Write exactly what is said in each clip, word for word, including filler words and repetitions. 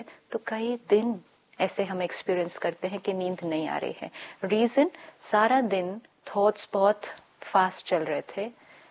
तो कई दिन ऐसे हम एक्सपीरियंस करते हैं कि नींद नहीं आ रही है। रीजन, सारा दिन थॉट्स बहुत फास्ट चल रहे थे।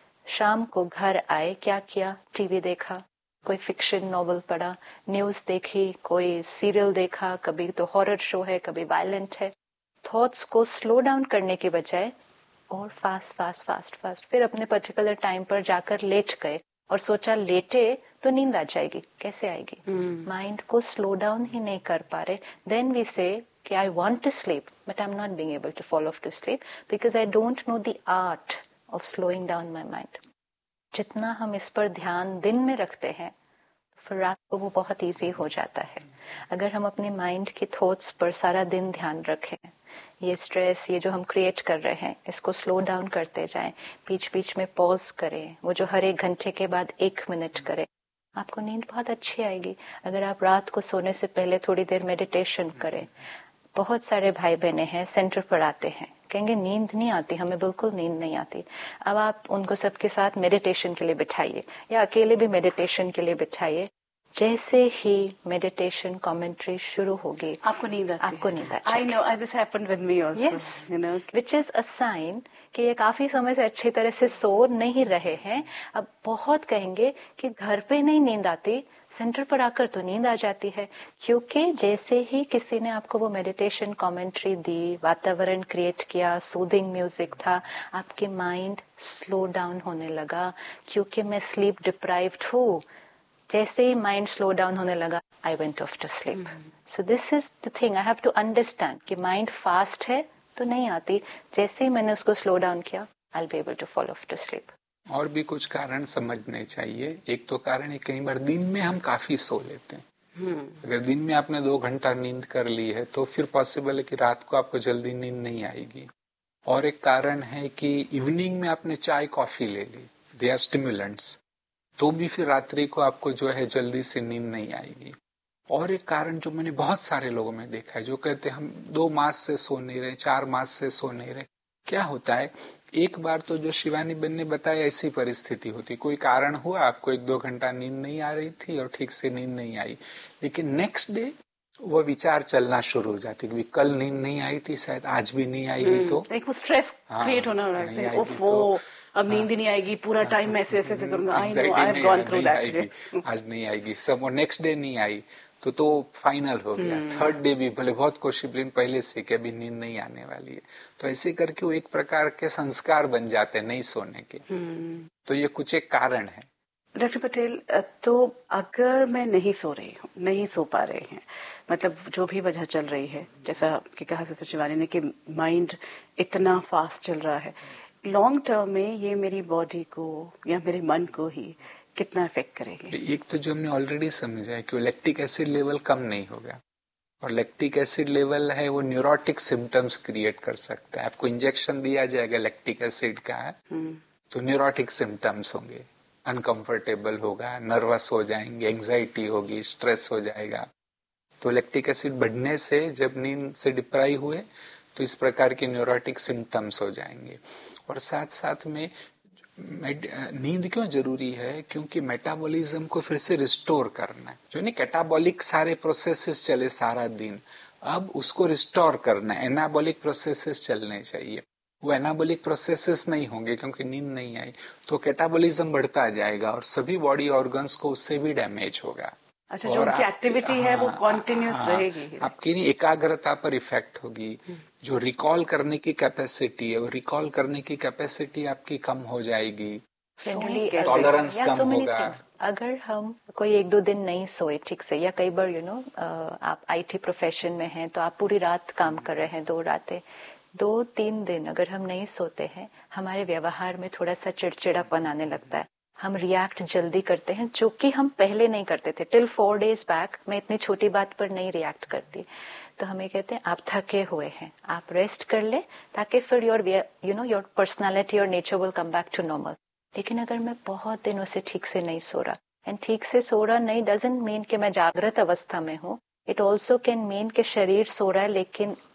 शाम को घर आए, क्या किया? टीवी देखा, कोई फिक्शन नॉवल पढ़ा, न्यूज देखी, कोई सीरियल देखा, कभी तो हॉरर शो है, कभी वायलेंट है। थॉट्स को स्लो डाउन करने के बजाय और फास्ट फास्ट फास्ट फास्ट फिर अपने पर्टिकुलर टाइम पर जाकर लेट गए और सोचा लेटे तो नींद आ जाएगी। कैसे आएगी? Mind hmm. को स्लो डाउन ही नहीं कर पा रहे। देन वी से कि I want to sleep but I am not being able to fall of to sleep because I don't know the art of slowing down my mind. जितना हम इस पर ध्यान दिन में रखते हैं फिर रात को वो बहुत इजी हो जाता है। अगर हम अपने माइंड के थॉट्स पर सारा दिन ध्यान रखें, ये स्ट्रेस, ये जो हम क्रिएट कर रहे हैं, इसको स्लो डाउन करते जाएं, बीच बीच में पॉज करें, वो जो हर एक घंटे के बाद एक मिनट करें, आपको नींद बहुत अच्छी आएगी। अगर आप रात को सोने से पहले थोड़ी देर मेडिटेशन करें। बहुत सारे भाई बहने हैं सेंटर पर आते हैं, कहेंगे नींद नहीं आती, हमें बिल्कुल नींद नहीं आती। अब आप उनको सबके साथ मेडिटेशन के लिए बिठाइए या अकेले भी मेडिटेशन के लिए बिठाइए। जैसे ही मेडिटेशन कमेंट्री शुरू होगी आपको नींद आती आपको नींद आती। I know, this happened with me also, yes, you know, which is a sign कि ये काफी समय से अच्छी तरह से सो नहीं रहे हैं। अब बहुत कहेंगे कि घर पे नहीं नींद आती, सेंटर पर आकर तो नींद आ जाती है। क्योंकि जैसे ही किसी ने आपको वो मेडिटेशन कमेंट्री दी, वातावरण क्रिएट किया, सूदिंग म्यूजिक था, आपके माइंड स्लो डाउन होने लगा। क्योंकि मैं स्लीप डिप्राइव्ड हूँ, जैसे ही माइंड स्लो डाउन होने लगा, I went of to sleep. So this is the thing I have to understand कि माइंड फास्ट है तो नहीं आती, जैसे ही मैंने उसको स्लो डाउन किया, I will be able to fall of to sleep. और भी कुछ कारण समझने चाहिए। एक तो कारण है कई बार दिन में हम काफी सो लेते हैं। hmm. अगर दिन में आपने दो घंटा नींद कर ली है तो फिर पॉसिबल है कि रात को आपको जल्दी नींद नहीं आएगी। और एक कारण है कि इवनिंग में आपने चाय कॉफी ले ली, दे आर स्टिमुलेंट्स, तो भी फिर रात्रि को आपको जो है जल्दी से नींद नहीं आएगी। और एक कारण जो मैंने बहुत सारे लोगों में देखा है, जो कहते हैं हम दो मास से सो नहीं रहे, चार मास से सो नहीं रहे। क्या होता है, एक बार तो जो शिवानी बहन ने बताया ऐसी परिस्थिति होती, कोई कारण हुआ, आपको एक दो घंटा नींद नहीं आ रही थी और ठीक से नींद नहीं आई, लेकिन नेक्स्ट डे वो विचार चलना शुरू हो जाती कि कल नींद नहीं आई थी, शायद आज भी नहीं आएगी। तो एक वो स्ट्रेस क्रिएट होना लगता है, ओफ वो अब नींद ही नहीं आएगी, पूरा टाइम मैं ऐसे ऐसे करूंगा, I know, I have gone through that, आज नहीं आएगी, सब नेक्स्ट डे नहीं आई तो तो फाइनल हो गया। थर्ड डे भी भले बहुत कोशिश, लेकिन पहले से कि अभी नींद नहीं आने वाली है, तो ऐसे करके वो एक प्रकार के संस्कार बन जाते हैं नहीं सोने के। तो ये कुछ एक कारण है। डॉक्टर पटेल, तो अगर मैं नहीं सो रही हूँ, नहीं सो पा रहे हैं, मतलब जो भी वजह चल रही है, जैसा कि कहा सिस्टर शिवानी ने कि माइंड इतना फास्ट चल रहा है, लॉन्ग टर्म में ये मेरी बॉडी को या मेरे मन को ही कितना इफेक्ट करेगी? एक तो जो हमने ऑलरेडी समझा है कि लैक्टिक एसिड लेवल कम नहीं होगा, और लैक्टिक एसिड लेवल है वो न्यूरोटिक सिम्टम्स क्रिएट कर सकता है। आपको इंजेक्शन दिया जाएगा लैक्टिक एसिड का है तो न्यूरोटिक सिम्टम्स होंगे, अनकंफर्टेबल होगा, नर्वस हो जाएंगे, एंजाइटी होगी, स्ट्रेस हो जाएगा। तो लैक्टिक एसिड बढ़ने से जब नींद से डिप्राइव हुए तो इस प्रकार के न्यूरोटिक सिम्टम्स हो जाएंगे। और साथ साथ में नींद क्यों जरूरी है, क्योंकि मेटाबॉलिज्म को फिर से रिस्टोर करना है। जो नहीं कैटाबॉलिक सारे प्रोसेसेस चले सारा दिन, अब उसको रिस्टोर करना है, एनाबॉलिक प्रोसेसेस चलने चाहिए। वो एनाबॉलिक प्रोसेसेस नहीं होंगे क्योंकि नींद नहीं आई तो कैटाबॉलिज्म बढ़ता जाएगा और सभी बॉडी ऑर्गन्स को उससे भी डैमेज होगा। अच्छा, जो उनकी एक्टिविटी है वो कॉन्टिन्यूस रहेगी, आपकी नहीं एकाग्रता पर इफेक्ट होगी। जो रिकॉल करने की कैपेसिटी है, वो रिकॉल करने की कैपेसिटी आपकी कम हो जाएगी, टॉलरेंस कम होगा। अगर हम कोई एक दो दिन नहीं सोए ठीक से, या कई बार यू नो आप आईटी प्रोफेशन में हैं तो आप पूरी रात काम कर रहे हैं, दो रातें, दो तीन दिन अगर हम नहीं सोते हैं, हमारे व्यवहार में थोड़ा सा चिड़चिड़ापन आने लगता है, हम रिएक्ट जल्दी करते हैं, जो कि हम पहले नहीं करते थे। टिल फोर डेज बैक मैं इतनी छोटी बात पर नहीं रिएक्ट करती। तो हमें कहते हैं आप थके हुए हैं, आप रेस्ट कर ले ताकि फिर your you know your personality और nature will come back to normal. लेकिन अगर मैं बहुत दिनों से ठीक से नहीं सो रहा, एंड ठीक से सो रहा नहीं डजंट मीन कि मैं जागृत अवस्था में हूँ, इट ऑल्सो कैन मीन कि शरीर सो रहा है लेकिन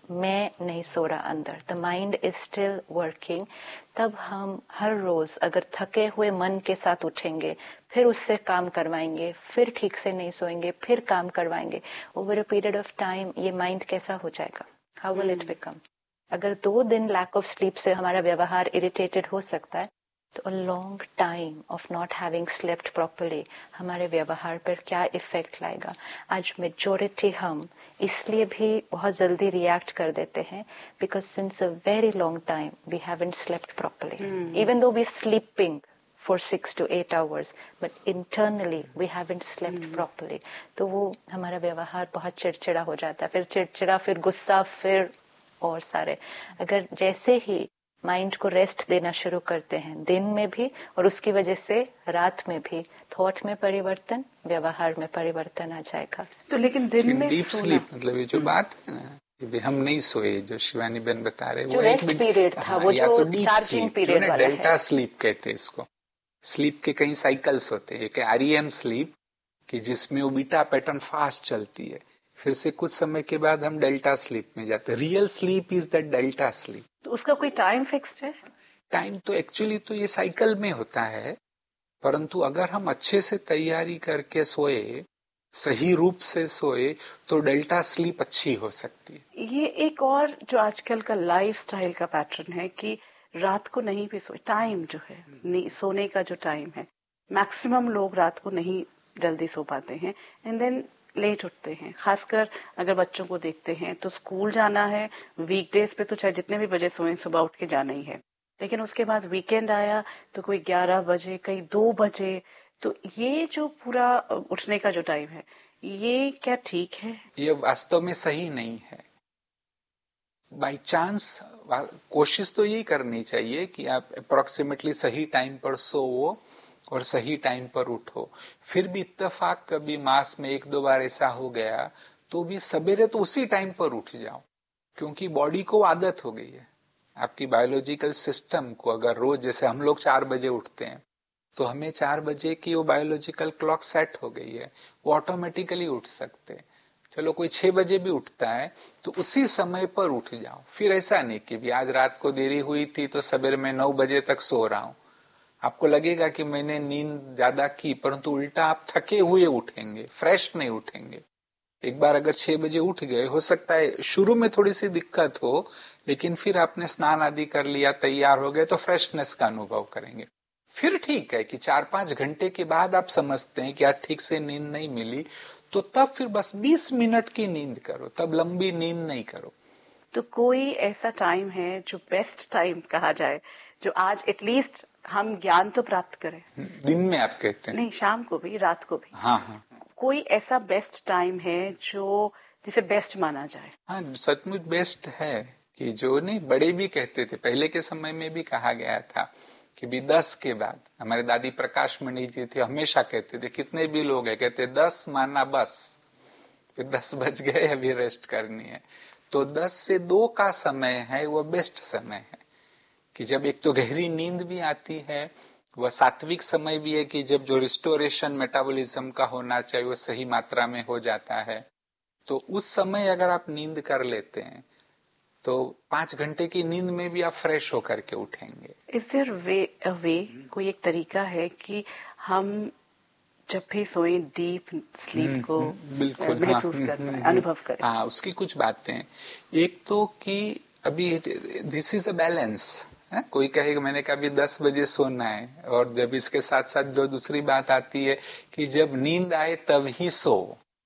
मैं नहीं सो रहा अंदर, the mind is still working, तब हम हर रोज अगर थके हुए मन के साथ उठेंगे, फिर उससे काम करवाएंगे, फिर ठीक से नहीं सोएंगे, फिर काम करवाएंगे, over a period of time ये माइंड कैसा हो जाएगा? How will it become? अगर दो दिन लैक ऑफ स्लीप से हमारा व्यवहार इरिटेटेड हो सकता है, तो a long time of not having slept properly हमारे व्यवहार पर क्या इफेक्ट लाएगा? आज मेजोरिटी हम इसलिए भी बहुत जल्दी रिएक्ट कर देते हैं because since a very long time we haven't slept properly, even though we sleeping for six to eight hours, but internally we haven't slept mm-hmm. properly. तो वो हमारा व्यवहार बहुत चिड़चिड़ा हो जाता है, फिर चिड़चिड़ा, फिर गुस्सा, फिर और सारे। अगर जैसे ही माइंड को रेस्ट देना शुरू करते हैं दिन में भी, और उसकी वजह से रात में भी थॉट में परिवर्तन, व्यवहार में परिवर्तन आ जाएगा। तो लेकिन दिन में डीप स्लीप मतलब ये जो बात है ना, हम नहीं सोए, जो शिवानी बहन बता रहे, जो रेस्ट पीरियड था, वो जो चार्जिंग पीरियड वाला है, डेल्टा स्लीप कहते हैं इसको। स्लीप के कई साइकिल्स होते हैं, आर ई एम स्लीप कि जिसमें वो बीटा पैटर्न फास्ट चलती है, फिर से कुछ समय के बाद हम डेल्टा स्लीप में जाते हैं। Real sleep is the delta sleep. तो उसका कोई टाइम फिक्स्ड है? टाइम तो एक्चुअली तो ये साइकिल में होता है, परंतु अगर हम अच्छे से तैयारी करके सोए, सही रूप से सोए, तो डेल्टा स्लीप अच्छी हो सकती है। ये एक और जो आजकल का लाइफ स्टाइल का पैटर्न है कि रात को नहीं भी सोए, टाइम जो है सोने का जो टाइम है, मैक्सिमम लोग रात को नहीं जल्दी सो पाते हैं एंड देन लेट उठते हैं। खासकर अगर बच्चों को देखते हैं तो स्कूल जाना है, वीकडेज पे तो चाहे जितने भी बजे सोएं सुबह उठ के जाना ही है, लेकिन उसके बाद वीकेंड आया तो कोई ग्यारह बजे, कई दो बजे। तो ये जो पूरा उठने का जो टाइम है, ये क्या ठीक है? ये वास्तव में सही नहीं है। बाई चांस कोशिश तो यही करनी चाहिए कि आप अप्रोक्सीमेटली सही टाइम पर सोओ और सही टाइम पर उठो। फिर भी इत्तेफाक कभी मास में एक दो बार ऐसा हो गया तो भी सवेरे तो उसी टाइम पर उठ जाओ, क्योंकि बॉडी को आदत हो गई है। आपकी बायोलॉजिकल सिस्टम को अगर रोज, जैसे हम लोग चार बजे उठते हैं, तो हमें चार बजे की वो बायोलॉजिकल क्लॉक सेट हो गई है, वो ऑटोमेटिकली उठ सकते हैं। चलो कोई छह बजे भी उठता है तो उसी समय पर उठ जाओ। फिर ऐसा नहीं कि भी आज रात को देरी हुई थी तो सवेरे मैं नौ बजे तक सो रहा हूं। आपको लगेगा कि मैंने नींद ज्यादा की, परंतु उल्टा आप थके हुए उठेंगे, फ्रेश नहीं उठेंगे। एक बार अगर छह बजे उठ गए, हो सकता है शुरू में थोड़ी सी दिक्कत हो, लेकिन फिर आपने स्नान आदि कर लिया, तैयार हो गए, तो फ्रेशनेस का अनुभव करेंगे। फिर ठीक है कि चार पांच घंटे के बाद आप समझते हैं कि आज ठीक से नींद नहीं मिली, तो तब फिर बस बीस मिनट की नींद करो, तब लंबी नींद नहीं करो। तो कोई ऐसा टाइम है जो बेस्ट टाइम कहा जाए, जो आज एटलीस्ट हम ज्ञान तो प्राप्त करें? दिन में आप कहते हैं? नहीं, शाम को भी, रात को भी। हाँ हाँ, कोई ऐसा बेस्ट टाइम है जो जिसे बेस्ट माना जाए? हाँ, सचमुच बेस्ट है कि जो नहीं, बड़े भी कहते थे, पहले के समय में भी कहा गया था कि भी दस के बाद, हमारे दादी प्रकाश मणि जी थे, हमेशा कहते थे, कितने भी लोग हैं कहते दस माना बस, फिर दस बज गए, अभी रेस्ट करनी है। तो दस से दो का समय है, वो बेस्ट समय है कि जब एक तो गहरी नींद भी आती है, वह सात्विक समय भी है कि जब जो रिस्टोरेशन मेटाबॉलिज्म का होना चाहिए वो सही मात्रा में हो जाता है। तो उस समय अगर आप नींद कर लेते हैं तो पांच घंटे की नींद में भी आप फ्रेश होकर के उठेंगे। इज देयर वे अ वे, कोई एक तरीका है कि हम जब भी सोएं डीप स्लीप को बिल्कुल महसूस हाँ, कर पाए, अनुभव करें? हाँ, उसकी कुछ बातें। एक तो कि अभी दिस इज अ बैलेंस। कोई कहेगा मैंने कहा अभी दस बजे सोना है, और जब इसके साथ साथ जो दूसरी बात आती है कि जब नींद आए तब ही सो।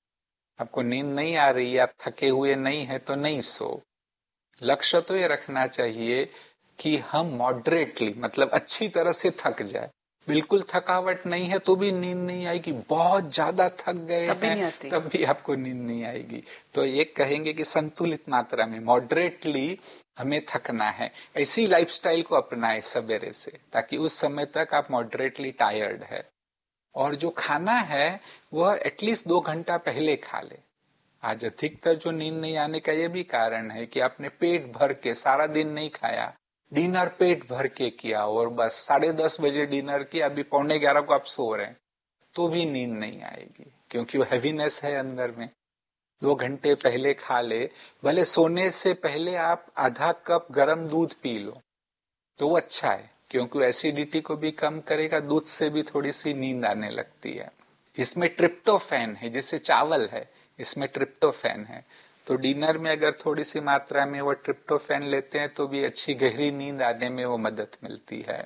आपको नींद नहीं आ रही है, आप थके हुए नहीं है तो नहीं सो। लक्ष्य तो ये रखना चाहिए कि हम मॉडरेटली, मतलब अच्छी तरह से थक जाए। बिल्कुल थकावट नहीं है तो भी नींद नहीं आएगी, बहुत ज्यादा थक गए हैं तब भी आपको नींद नहीं आएगी। तो ये कहेंगे कि संतुलित मात्रा में, मॉडरेटली हमें थकना है। ऐसी लाइफस्टाइल को अपनाएं सवेरे से, ताकि उस समय तक आप मॉडरेटली टायर्ड है। और जो खाना है वह एटलीस्ट दो घंटा पहले खा ले। आज अधिकतर जो नींद नहीं आने का यह भी कारण है कि आपने पेट भर के सारा दिन नहीं खाया, डिनर पेट भर के किया और बस साढ़े दस बजे डिनर किया, अभी पौने ग्यारह को आप सो रहे हैं, तो भी नींद नहीं आएगी, क्योंकि वो हैवीनेस है अंदर में। दो घंटे पहले खा ले, भले सोने से पहले आप आधा कप गर्म दूध पी लो तो वो अच्छा है, क्योंकि एसिडिटी को भी कम करेगा। दूध से भी थोड़ी सी नींद आने लगती है, जिसमें ट्रिप्टोफैन है, जैसे चावल है इसमें ट्रिप्टोफैन है। तो डिनर में अगर थोड़ी सी मात्रा में वो ट्रिप्टोफैन लेते हैं तो भी अच्छी गहरी नींद आने में वो मदद मिलती है।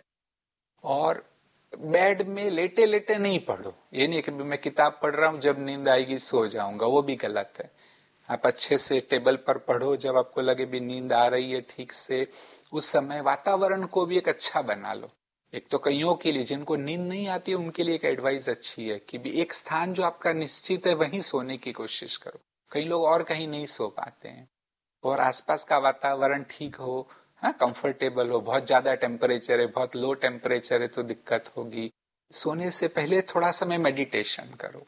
और बेड में लेटे लेटे नहीं पढ़ो, ये नहीं कि मैं किताब पढ़ रहा हूं जब नींद आएगी सो जाऊंगा, वो भी गलत है। आप अच्छे से टेबल पर पढ़ो, जब आपको लगे भी नींद आ रही है ठीक से, उस समय वातावरण को भी एक अच्छा बना लो। एक तो कईयों के लिए जिनको नींद नहीं आती है उनके लिए एक एडवाइस अच्छी है कि भी एक स्थान जो आपका निश्चित है वहीं सोने की कोशिश करो। कई लोग और कहीं नहीं सो पाते हैं, और आसपास का वातावरण ठीक हो, हाँ कंफर्टेबल हो। बहुत ज्यादा टेम्परेचर है, बहुत लो टेम्परेचर है तो दिक्कत होगी। सोने से पहले थोड़ा समय मेडिटेशन करो।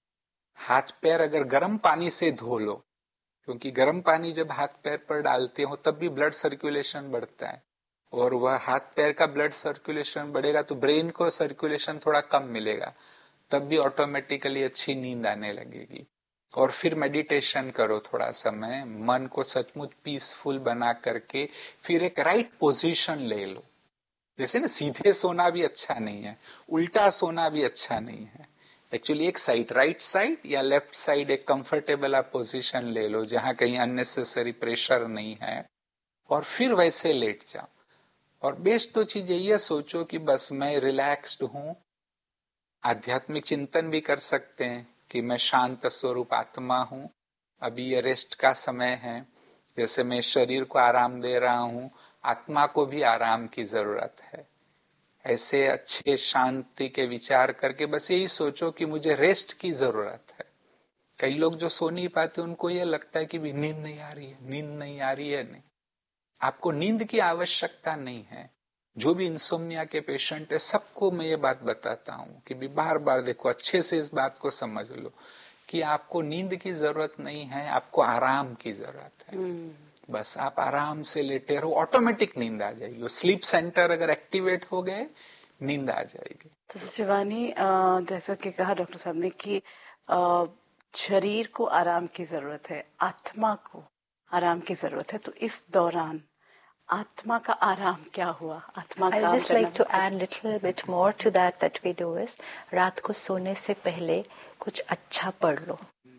हाथ पैर अगर गर्म पानी से धो लो, क्योंकि गर्म पानी जब हाथ पैर पर डालते हो तब भी ब्लड सर्कुलेशन बढ़ता है, और वह हाथ पैर का ब्लड सर्कुलेशन बढ़ेगा तो ब्रेन को सर्कुलेशन थोड़ा कम मिलेगा, तब भी ऑटोमेटिकली अच्छी नींद आने लगेगी। और फिर मेडिटेशन करो थोड़ा समय, मन को सचमुच पीसफुल बना करके फिर एक राइट पोजीशन ले लो। जैसे ना सीधे सोना भी अच्छा नहीं है, उल्टा सोना भी अच्छा नहीं है। एक्चुअली एक साइड, राइट साइड या लेफ्ट साइड एक कंफर्टेबल आप पोजीशन ले लो जहां कहीं अननेसेसरी प्रेशर नहीं है, और फिर वैसे लेट जाओ। और बेस्ट तो चीज ये सोचो कि बस मैं रिलैक्स्ड हूं। आध्यात्मिक चिंतन भी कर सकते हैं कि मैं शांत स्वरूप आत्मा हूं, अभी ये रेस्ट का समय है। जैसे मैं शरीर को आराम दे रहा हूं, आत्मा को भी आराम की जरूरत है। ऐसे अच्छे शांति के विचार करके बस यही सोचो कि मुझे रेस्ट की जरूरत है। कई लोग जो सो नहीं पाते उनको ये लगता है कि भी नींद नहीं आ रही है, नींद नहीं आ रही है। नहीं, आपको नींद की आवश्यकता नहीं है। जो भी इंसोम्निया के पेशेंट है सबको मैं ये बात बताता हूं कि भी बार बार देखो, अच्छे से इस बात को समझ लो कि आपको नींद की जरूरत नहीं है, आपको आराम की जरूरत है। बस आप आराम से लेटे रहो, ऑटोमेटिक नींद आ जाएगी। स्लीप सेंटर अगर एक्टिवेट हो गए, नींद आ जाएगी। तो शिवानी, जैसा कि कहा डॉक्टर साहब ने कि शरीर को आराम की जरूरत है, आत्मा को आराम की जरूरत है, तो इस दौरान आत्मा का आराम क्या हुआ? आत्मा का I just like to add little bit more to that that we do is रात को सोने से पहले कुछ अच्छा पढ़ लो।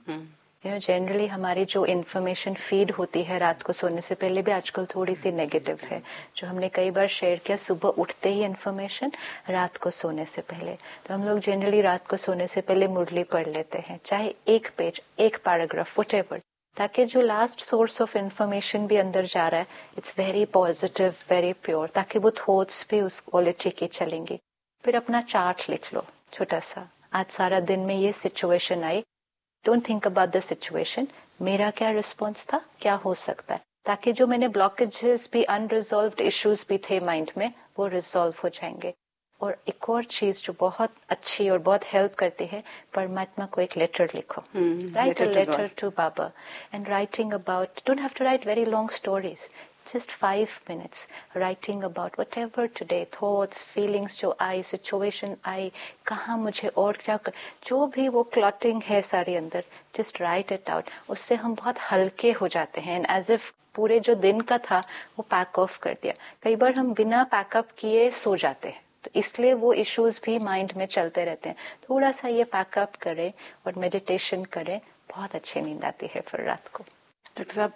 यू नो जनरली हमारी जो इन्फॉर्मेशन फीड होती है रात को सोने से पहले भी आजकल थोड़ी सी नेगेटिव है, जो हमने कई बार शेयर किया, सुबह उठते ही इन्फॉर्मेशन, रात को सोने से पहले। तो हम लोग जनरली रात को सोने से पहले मुरली पढ़ लेते हैं, चाहे एक पेज, एक पैराग्राफ, व्हाटएवर, ताकि जो लास्ट सोर्स ऑफ इन्फॉर्मेशन भी अंदर जा रहा है it's very positive, very pure, ताकि वो थॉट्स भी उस क्वालिटी की चलेंगी। फिर अपना चार्ट लिख लो छोटा सा, आज सारा दिन में ये situation I, don't think about the situation, मेरा क्या रिस्पॉन्स था, क्या हो सकता है, ताकि जो मैंने ब्लॉकेजेस भी, अनरिजॉल्व्ड इश्यूज भी थे माइंड में, वो रिजॉल्व हो जाएंगे। और एक और चीज जो बहुत अच्छी और बहुत हेल्प करती है, परमात्मा को एक लेटर लिखो, right a letter to Baba, and writing about, don't have to right very long stories, just five minutes writing about whatever today, thoughts, feelings जो आई, situation आई, कहाँ मुझे और क्या कर, जो भी वो क्लॉटिंग है सारे अंदर, just write it out। उससे हम बहुत हल्के हो जाते हैं, and as if पूरे जो दिन का था वो पैक ऑफ कर दिया। कई बार हम बिना पैकअप किए सो जाते हैं, तो इसलिए वो इश्यूज भी माइंड में चलते रहते हैं। थोड़ा सा ये पैकअप करें और मेडिटेशन करें, बहुत अच्छी नींद आती है फिर रात को। डॉक्टर साहब,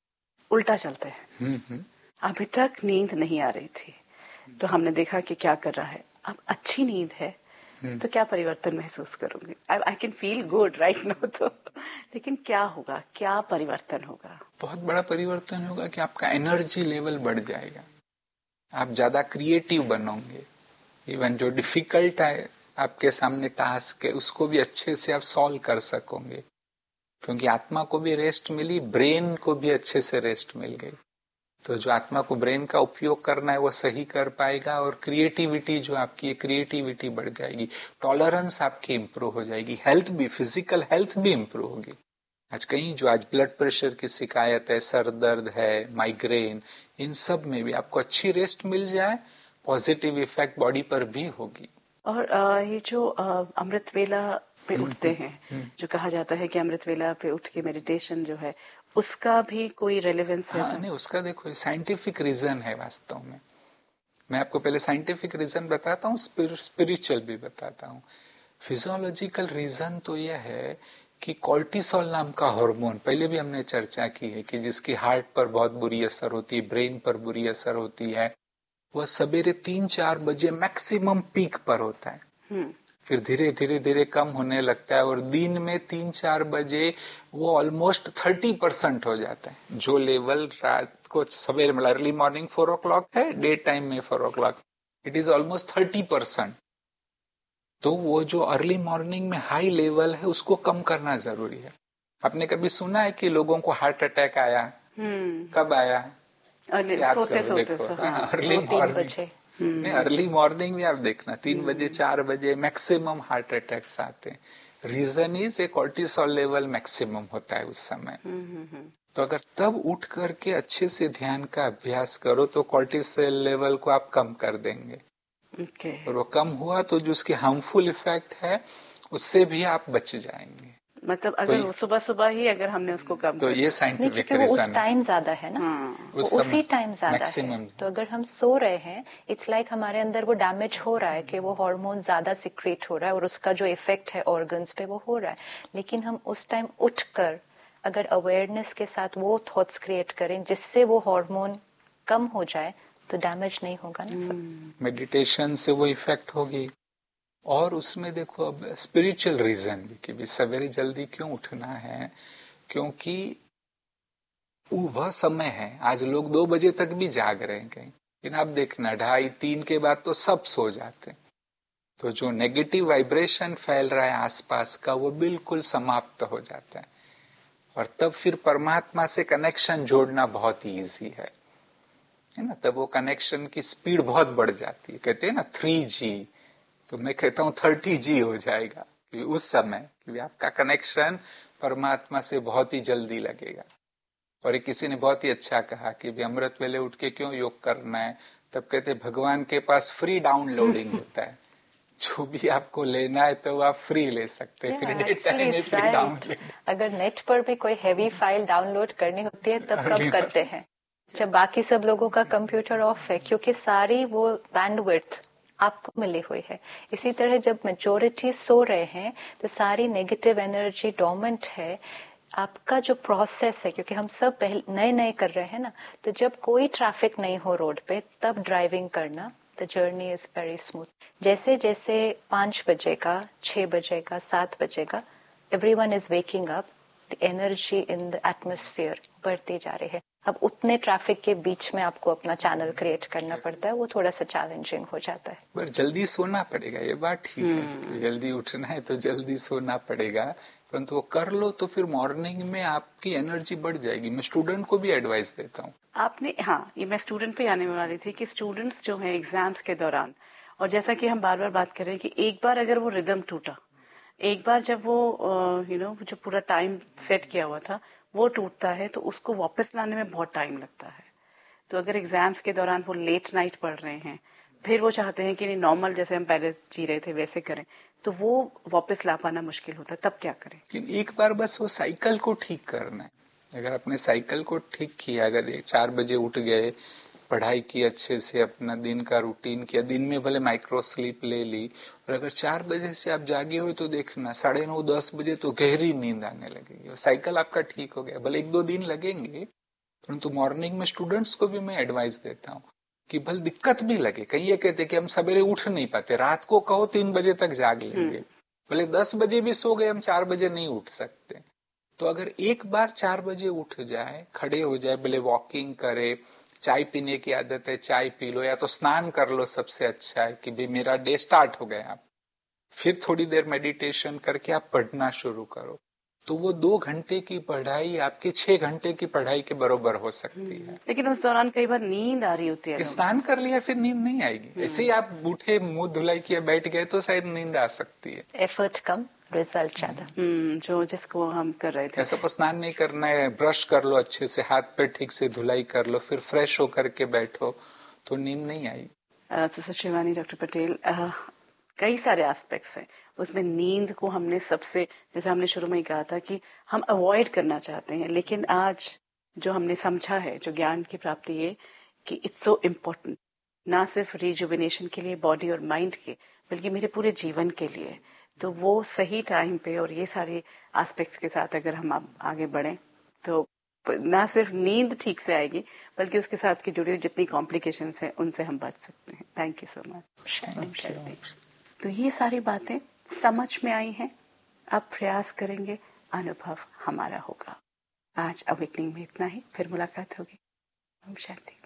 उल्टा चलते हैं, अभी तक नींद नहीं आ रही थी तो हमने देखा कि क्या कर रहा है, अब अच्छी नींद है तो क्या परिवर्तन महसूस करूंगी? I can feel good right now, तो लेकिन क्या होगा, क्या परिवर्तन होगा? बहुत बड़ा परिवर्तन होगा कि आपका एनर्जी लेवल बढ़ जाएगा, आप ज्यादा क्रिएटिव बनोगे। इवन जो डिफिकल्ट है आपके सामने टास्क है, उसको भी अच्छे से आप सॉल्व कर सकोगे, क्योंकि आत्मा को भी रेस्ट मिली, ब्रेन को भी अच्छे से रेस्ट मिल गई। तो जो आत्मा को ब्रेन का उपयोग करना है वो सही कर पाएगा, और क्रिएटिविटी जो आपकी है, क्रिएटिविटी बढ़ जाएगी, टॉलरेंस आपकी इंप्रूव हो जाएगी, हेल्थ भी, फिजिकल हेल्थ भी इंप्रूव होगी। आज कहीं जो आज ब्लड प्रेशर की शिकायत है, सर दर्द है, माइग्रेन, इन सब में भी आपको अच्छी रेस्ट मिल जाए, पॉजिटिव इफेक्ट बॉडी पर भी होगी। और आ, ये जो आ, अमृत वेला पे उठते हैं, जो कहा जाता है कि अमृत वेला पे उठ के मेडिटेशन जो है उसका भी कोई रेलेवेंस है? हाँ, नहीं, उसका देखो साइंटिफिक रीजन है वास्तव में। मैं आपको पहले साइंटिफिक रीजन बताता हूँ, स्पिरिचुअल भी बताता हूँ। फिजियोलॉजिकल रीजन तो यह है कि कॉर्टिसोल नाम का हार्मोन, पहले भी हमने चर्चा की है, कि जिसकी हार्ट पर बहुत बुरी असर होती है, ब्रेन पर बुरी असर होती है, वह सवेरे तीन चार बजे मैक्सिमम पीक पर होता है, फिर धीरे धीरे धीरे कम होने लगता है, और दिन में तीन चार बजे वो ऑलमोस्ट थर्टी परसेंट हो जाता है। जो लेवल रात को सवेरे मतलब अर्ली मॉर्निंग फोर ओ क्लॉक है, डे टाइम में four O clock, it is almost thirty percent. तो वो जो अर्ली मॉर्निंग में हाई लेवल है उसको कम करना जरूरी है। आपने कभी सुना है कि लोगों को हार्ट अटैक आया? कब आया? याद सोते करो, सोते देखो हाँ, अर्ली मॉर्निंग नहीं, अर्ली मॉर्निंग में आप देखना तीन बजे चार बजे मैक्सिमम हार्ट अटैक्स आते हैं। Reason is a cortisol level maximum होता है उस समय। तो अगर तब उठ करके अच्छे से ध्यान का अभ्यास करो तो कॉर्टिसोल लेवल को आप कम कर देंगे। okay. और वो कम हुआ तो जो उसकी हार्मफुल इफेक्ट है उससे भी आप बच जाएंगे। मतलब अगर तो सुबह सुबह ही अगर हमने उसको कम तो कर ये साइंटिफिक रीजन, उस टाइम ज्यादा है ना, हाँ। वो उसी टाइम ज्यादा है। तो अगर हम सो रहे हैं, इट्स लाइक like हमारे अंदर वो डैमेज हो रहा है कि वो हार्मोन ज्यादा सिक्रेट हो रहा है और उसका जो इफेक्ट है ऑर्गन्स पे वो हो रहा है। लेकिन हम उस टाइम उठकर अगर अवेयरनेस के साथ वो थॉट्स क्रिएट करें जिससे वो हार्मोन कम हो जाए तो डैमेज नहीं होगा ना। मेडिटेशन से वो इफेक्ट होगी। और उसमें देखो अब स्पिरिचुअल रीजन भी कि भी सवेरे जल्दी क्यों उठना है, क्योंकि वह समय है। आज लोग दो बजे तक भी जाग रहे हैं कहीं, लेकिन आप देखना ढाई तीन के बाद तो सब सो जाते हैं। तो जो नेगेटिव वाइब्रेशन फैल रहा है आसपास का वो बिल्कुल समाप्त हो जाता है, और तब फिर परमात्मा से कनेक्शन जोड़ना बहुत ही ईजी है, है ना। तब वो कनेक्शन की स्पीड बहुत बढ़ जाती है। कहते हैं ना थ्री जी, तो मैं कहता हूँ थर्टी जी हो जाएगा कि उस समय कि आपका कनेक्शन परमात्मा से बहुत ही जल्दी लगेगा। और एक किसी ने बहुत ही अच्छा कहा कि भी अमृत वेले उठ के क्यों योग करना है, तब कहते भगवान के पास फ्री डाउनलोडिंग होता है, जो भी आपको लेना है तो आप फ्री ले सकते हैं। yeah, फ्री टाइम में फ्री डाउनलोड। अगर नेट पर भी कोई हैवी फाइल डाउनलोड करनी होती है तब कब करते हैं, जब बाकी सब लोगों का कंप्यूटर ऑफ है, क्योंकि सारी वो बैंडविड्थ आपको मिली हुई है। इसी तरह जब मेजोरिटी सो रहे हैं तो सारी नेगेटिव एनर्जी डोमेंट है। आपका जो प्रोसेस है, क्योंकि हम सब नए नए कर रहे हैं ना, तो जब कोई ट्रैफिक नहीं हो रोड पे तब ड्राइविंग करना, the journey is very smooth. जैसे जैसे पांच बजे का, छह बजे का, सात बजे का, everyone is waking up, the energy in the atmosphere बढ़ती जा रही है। अब उतने ट्रैफिक के बीच में आपको अपना चैनल क्रिएट करना पड़ता है, वो थोड़ा सा चैलेंजिंग हो जाता है। पर जल्दी सोना पड़ेगा, ये बात ठीक है, तो जल्दी उठना है तो जल्दी सोना पड़ेगा, परंतु वो कर लो तो फिर मॉर्निंग में आपकी एनर्जी बढ़ जाएगी। मैं स्टूडेंट को भी एडवाइस देता हूँ। आपने, हाँ, ये मैं स्टूडेंट पे आने वाली थी कि स्टूडेंट्स जो हैं एग्जाम्स के दौरान, और जैसा कि हम बार बार बात कर रहे हैं कि एक बार अगर वो रिदम टूटा, एक बार जब वो यू नो जो पूरा टाइम सेट किया हुआ था वो टूटता है तो उसको वापस लाने में बहुत टाइम लगता है। तो अगर एग्जाम्स के दौरान वो लेट नाइट पढ़ रहे हैं, फिर वो चाहते हैं कि नहीं नॉर्मल जैसे हम पहले जी रहे थे वैसे करें, तो वो वापस ला पाना मुश्किल होता है, तब क्या करें? लेकिन एक बार बस वो साइकिल को ठीक करना है। अगर अपने साइकिल को ठीक किया, अगर चार बजे उठ गए, पढ़ाई की अच्छे से, अपना दिन का रूटीन किया, दिन में भले माइक्रो स्लीप ले ली, और अगर चार बजे से आप जागे हो तो देखना साढ़े नौ दस बजे तो गहरी नींद आने लगेगी। साइकिल आपका ठीक हो गया। भले एक दो दिन लगेंगे, परंतु मॉर्निंग में स्टूडेंट्स को भी मैं एडवाइस देता हूँ कि भले दिक्कत भी लगे, कहीं ये कहते कि हम सवेरे उठ नहीं पाते, रात को कहो तीन बजे तक जाग लेंगे, भले दस बजे भी सो गए, हम चार बजे नहीं उठ सकते। तो अगर एक बार चार बजे उठ जाए, खड़े हो जाए, भले वॉकिंग करे, चाय पीने की आदत है चाय पी लो, या तो स्नान कर लो, सबसे अच्छा है कि भाई मेरा डे स्टार्ट हो गया। आप फिर थोड़ी देर मेडिटेशन करके आप पढ़ना शुरू करो, तो वो दो घंटे की पढ़ाई आपके छह घंटे की पढ़ाई के बरोबर हो सकती है। लेकिन उस दौरान कई बार नींद आ रही होती है। स्नान कर लिया फिर नींद नहीं आएगी। ऐसे ही आप उठे मुंह धुलाई किया बैठ गए तो शायद नींद आ सकती है। एफर्ट कम, रिजल्ट ज्यादा। जो जिसको हम कर रहे थे, ऐसा स्नान नहीं करना है, ब्रश कर लो अच्छे से, हाथ पे ठीक से धुलाई कर लो, फिर फ्रेश होकर के बैठो तो नींद नहीं आई। तो शिवानी, डॉक्टर पटेल, कई सारे एस्पेक्ट्स हैं उसमें। नींद को हमने सबसे, जैसे हमने शुरू में ही कहा था कि हम अवॉइड करना चाहते हैं, लेकिन आज जो हमने समझा है, जो ज्ञान की प्राप्ति है कि इट्स सो इम्पोर्टेंट, ना सिर्फ रिजुविनेशन के लिए बॉडी और माइंड के, बल्कि मेरे पूरे जीवन के लिए। तो वो सही टाइम पे और ये सारे एस्पेक्ट्स के साथ अगर हम आगे बढ़ें तो ना सिर्फ नींद ठीक से आएगी, बल्कि उसके साथ की जुड़ी हुई जितनी कॉम्प्लिकेशंस हैं उनसे हम बच सकते हैं। Thank you so much. तो ये सारी बातें समझ में आई हैं, अब प्रयास करेंगे, अनुभव हमारा होगा। आज अवेकनिंग में इतना ही, फिर मुलाकात होगी। ओम शांति।